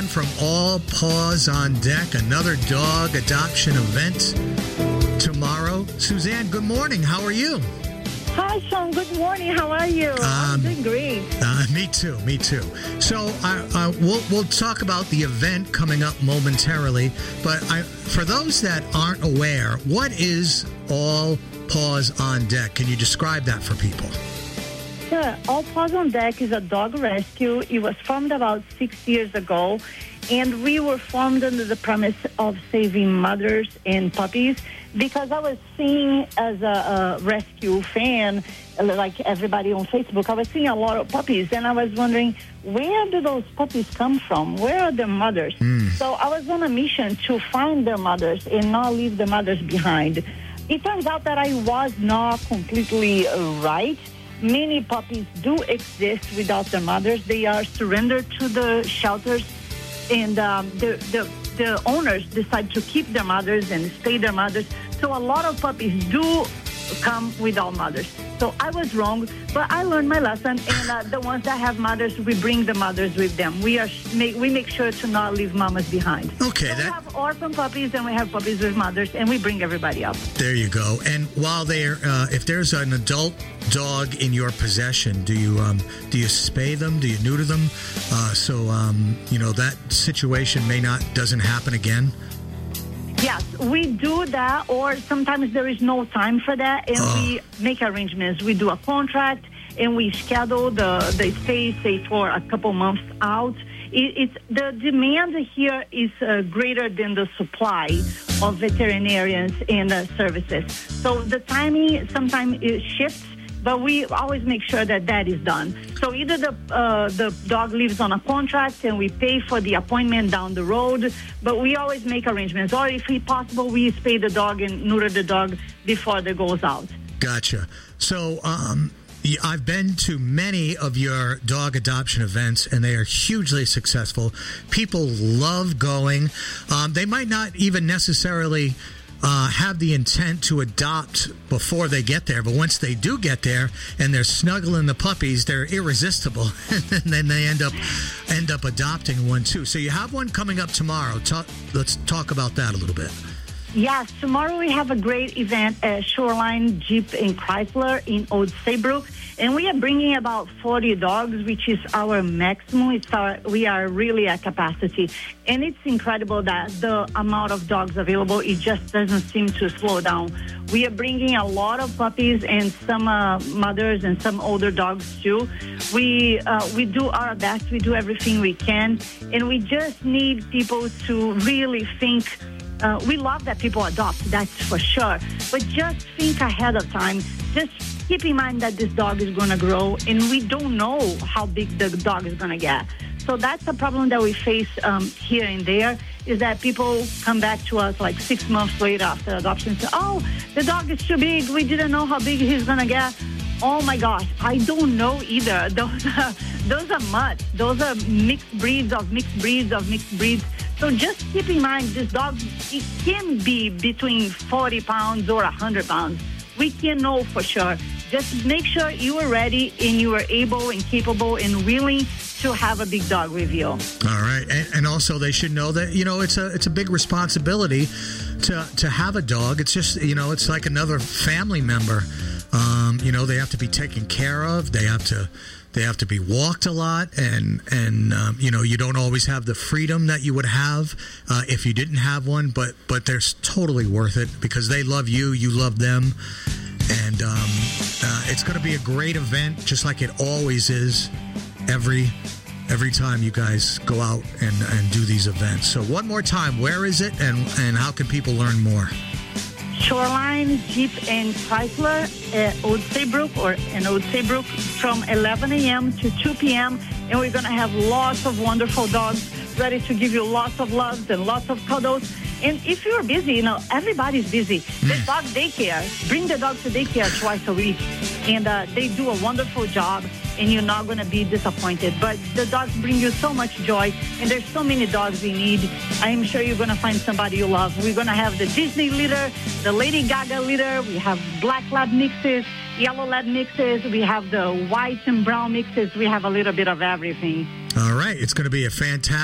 from All Paws on Deck, another dog adoption event tomorrow. Suzanne, good morning. How are you? Hi, Sean. Good morning. How are you? I'm doing great. Me too. So we'll talk about the event coming up momentarily. But for those that aren't aware, what is All Paws on Deck? Can you describe that for people? Sure. All Paws on Deck is a dog rescue. It was formed about 6 years ago, and we were formed under the premise of saving mothers and puppies because I was seeing as a rescue fan, like everybody on Facebook, I was seeing a lot of puppies, and I was wondering, where do those puppies come from? Where are their mothers? So I was on a mission to find their mothers and not leave the mothers behind. It turns out that I was not completely right. Many puppies do exist without their mothers. They are surrendered to the shelters, and the owners decide to keep their mothers and stay their mothers. So a lot of puppies do come without mothers. So I was wrong, but I learned my lesson. And the ones that have mothers, we bring the mothers with them. We make sure to not leave mamas behind. Okay, so we have orphan puppies and we have puppies with mothers, and we bring everybody up. There you go. And while if there's an adult dog in your possession, do you spay them? Do you neuter them? So that situation doesn't happen again. Yes, we do that, or sometimes there is no time for that, and we make arrangements. We do a contract, and we schedule the stay, say, for a couple months out. It's the demand here is greater than the supply of veterinarians and services. So the timing sometimes it shifts, but we always make sure that is done. So either the dog lives on a contract and we pay for the appointment down the road, but we always make arrangements. Or if it's possible, we spay the dog and neuter the dog before they goes out. Gotcha. So I've been to many of your dog adoption events, and they are hugely successful. People love going. They might not even necessarily have the intent to adopt before they get there, but once they do get there and they're snuggling the puppies, they're irresistible, and then they end up adopting one too. So you have one coming up tomorrow. Let's talk about that a little bit. Yes, tomorrow we have a great event at Shoreline Jeep and Chrysler in Old Saybrook, and we are bringing about 40 dogs, which is our maximum. We are really at capacity, and it's incredible that the amount of dogs available, it just doesn't seem to slow down. We are bringing a lot of puppies and some mothers and some older dogs too. We do our best. We do everything we can, and we just need people to really think. We love that people adopt, that's for sure. But just think ahead of time. Just keep in mind that this dog is going to grow, and we don't know how big the dog is going to get. So that's a problem that we face here and there, is that people come back to us like 6 months later after adoption and say, oh, the dog is too big. We didn't know how big he's going to get. Oh, my gosh, I don't know either. Those are mutts. Those are mixed breeds of mixed breeds of mixed breeds. So just keep in mind, this dog, it can be between 40 pounds or 100 pounds. We can't know for sure. Just make sure you are ready and you are able and capable and willing to have a big dog with you. All right. And also they should know that, it's a big responsibility to have a dog. It's just, it's like another family member. They have to be taken care of. They have to be walked a lot, and you don't always have the freedom that you would have if you didn't have one, but they're totally worth it because they love you, you love them, and it's going to be a great event, just like it always is every time you guys go out and do these events. So one more time, where is it, and how can people learn more? Shoreline Jeep and Chrysler at Old Saybrook in Old Saybrook from 11 a.m. to 2 p.m. And we're going to have lots of wonderful dogs ready to give you lots of loves and lots of cuddles. And if you're busy, everybody's busy. The dog daycare, bring the dog to daycare twice a week. And they do a wonderful job, and you're not going to be disappointed. But the dogs bring you so much joy, and there's so many dogs we need. I'm sure you're going to find somebody you love. We're going to have the Disney litter, the Lady Gaga litter. We have black lab mixes, yellow lab mixes. We have the white and brown mixes. We have a little bit of everything. All right. It's going to be a fantastic